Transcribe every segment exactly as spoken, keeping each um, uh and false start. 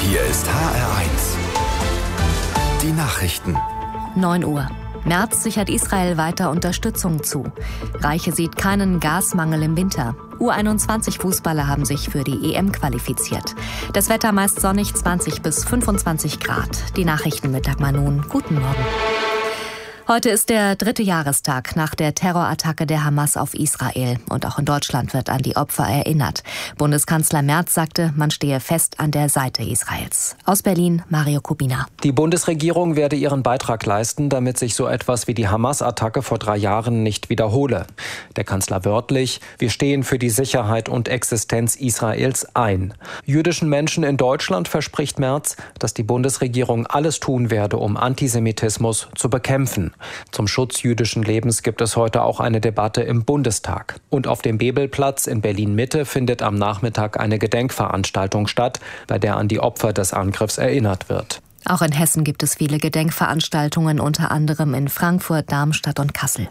Hier ist H R eins. Die Nachrichten. neun Uhr. Merz sichert Israel weiter Unterstützung zu. Reiche sieht keinen Gasmangel im Winter. U einundzwanzig Fußballer haben sich für die E M qualifiziert. Das Wetter meist sonnig, zwanzig bis fünfundzwanzig Grad. Die Nachrichten mit Dagmar Nun. Guten Morgen. Heute ist der dritte Jahrestag nach der Terrorattacke der Hamas auf Israel. Und auch in Deutschland wird an die Opfer erinnert. Bundeskanzler Merz sagte, man stehe fest an der Seite Israels. Aus Berlin, Mario Kubina. Die Bundesregierung werde ihren Beitrag leisten, damit sich so etwas wie die Hamas-Attacke vor drei Jahren nicht wiederhole. Der Kanzler wörtlich: Wir stehen für die Sicherheit und Existenz Israels ein. Jüdischen Menschen in Deutschland verspricht Merz, dass die Bundesregierung alles tun werde, um Antisemitismus zu bekämpfen. Zum Schutz jüdischen Lebens gibt es heute auch eine Debatte im Bundestag. Und auf dem Bebelplatz in Berlin-Mitte findet am Nachmittag eine Gedenkveranstaltung statt, bei der an die Opfer des Angriffs erinnert wird. Auch in Hessen gibt es viele Gedenkveranstaltungen, unter anderem in Frankfurt, Darmstadt und Kassel.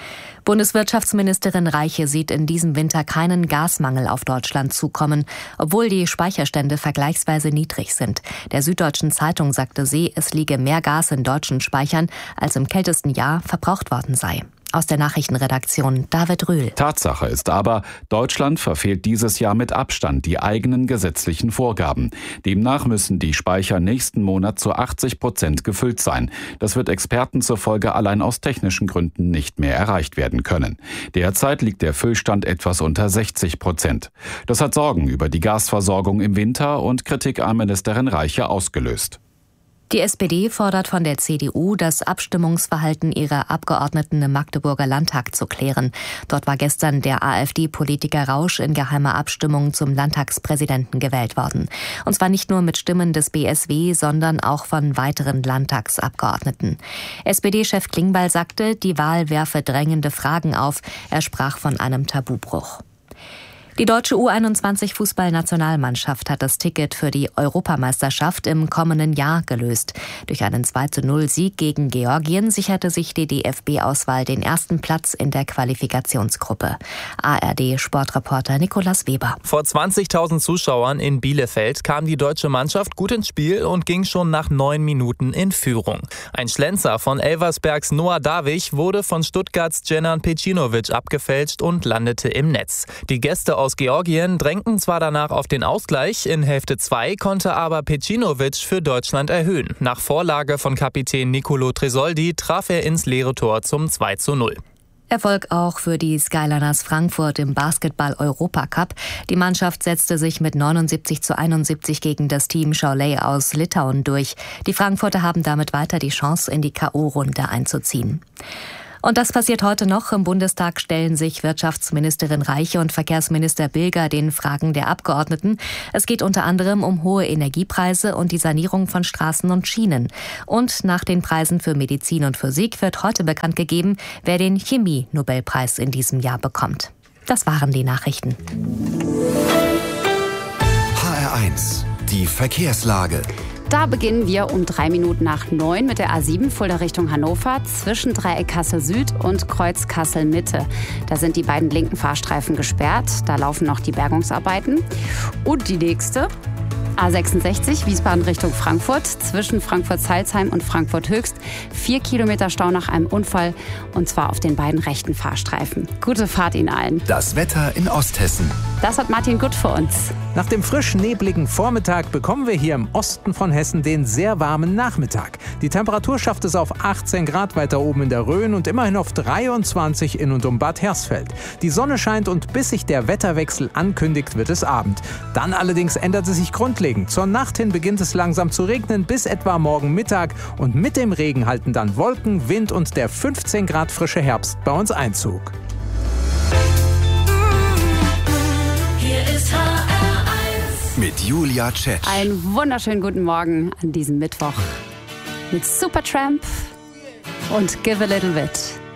Bundeswirtschaftsministerin Reiche sieht in diesem Winter keinen Gasmangel auf Deutschland zukommen, obwohl die Speicherstände vergleichsweise niedrig sind. Der Süddeutschen Zeitung sagte sie, es liege mehr Gas in deutschen Speichern, als im kältesten Jahr verbraucht worden sei. Aus der Nachrichtenredaktion David Rühl. Tatsache ist aber, Deutschland verfehlt dieses Jahr mit Abstand die eigenen gesetzlichen Vorgaben. Demnach müssen die Speicher nächsten Monat zu achtzig Prozent gefüllt sein. Das wird Experten zufolge allein aus technischen Gründen nicht mehr erreicht werden können. Derzeit liegt der Füllstand etwas unter sechzig Prozent. Das hat Sorgen über die Gasversorgung im Winter und Kritik an Ministerin Reiche ausgelöst. Die S P D fordert von der C D U, das Abstimmungsverhalten ihrer Abgeordneten im Magdeburger Landtag zu klären. Dort war gestern der AfD-Politiker Rausch in geheimer Abstimmung zum Landtagspräsidenten gewählt worden. Und zwar nicht nur mit Stimmen des B S W, sondern auch von weiteren Landtagsabgeordneten. S P D-Chef Klingbeil sagte, die Wahl werfe drängende Fragen auf. Er sprach von einem Tabubruch. Die deutsche U einundzwanzig Fußballnationalmannschaft hat das Ticket für die Europameisterschaft im kommenden Jahr gelöst. Durch einen zwei zu null Sieg gegen Georgien sicherte sich die D F B-Auswahl den ersten Platz in der Qualifikationsgruppe. A R D-Sportreporter Nikolas Weber. Vor zwanzigtausend Zuschauern in Bielefeld kam die deutsche Mannschaft gut ins Spiel und ging schon nach neun Minuten in Führung. Ein Schlenzer von Elversbergs Noah Davich wurde von Stuttgarts Djenan Pecinovic abgefälscht und landete im Netz. Die Gäste aus Aus Georgien drängten zwar danach auf den Ausgleich, in Hälfte zwei konnte aber Pecinovic für Deutschland erhöhen. Nach Vorlage von Kapitän Nicolo Tresoldi traf er ins leere Tor zum zwei zu null. Erfolg auch für die Skyliners Frankfurt im Basketball-Europacup. Die Mannschaft setzte sich mit neunundsiebzig zu einundsiebzig gegen das Team Cholet aus Litauen durch. Die Frankfurter haben damit weiter die Chance, in die K O-Runde einzuziehen. Und das passiert heute noch. Im Bundestag stellen sich Wirtschaftsministerin Reiche und Verkehrsminister Bilger den Fragen der Abgeordneten. Es geht unter anderem um hohe Energiepreise und die Sanierung von Straßen und Schienen. Und nach den Preisen für Medizin und Physik wird heute bekannt gegeben, wer den Chemie-Nobelpreis in diesem Jahr bekommt. Das waren die Nachrichten. H R eins, die Verkehrslage. Da beginnen wir um drei Minuten nach neun mit der A sieben Fulda Richtung Hannover zwischen Dreieck Kassel Süd und Kreuz Kassel Mitte. Da sind die beiden linken Fahrstreifen gesperrt. Da laufen noch die Bergungsarbeiten. Und die nächste, A sechsundsechzig Wiesbaden Richtung Frankfurt zwischen Frankfurt-Salzheim und Frankfurt-Höchst. Vier Kilometer Stau nach einem Unfall und zwar auf den beiden rechten Fahrstreifen. Gute Fahrt Ihnen allen. Das Wetter in Osthessen. Das hat Martin Gutt für uns. Nach dem frisch nebligen Vormittag bekommen wir hier im Osten von Hessen den sehr warmen Nachmittag. Die Temperatur schafft es auf achtzehn Grad weiter oben in der Rhön und immerhin auf dreiundzwanzig in und um Bad Hersfeld. Die Sonne scheint und bis sich der Wetterwechsel ankündigt, wird es Abend. Dann allerdings ändert es sich grundlegend. Zur Nacht hin beginnt es langsam zu regnen bis etwa morgen Mittag und mit dem Regen halten dann Wolken, Wind und der fünfzehn Grad frische Herbst bei uns Einzug. Hier ist H R eins mit Julia Tschetsch. Einen wunderschönen guten Morgen an diesem Mittwoch mit Supertramp und Give a Little Bit.